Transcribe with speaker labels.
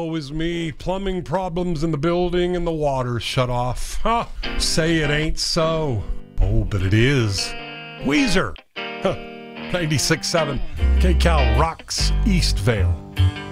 Speaker 1: Always me, plumbing problems in the building and the water's shut off. Huh, say it ain't so. Oh, but it is. Weezer, 96.7, KCal rocks Eastvale.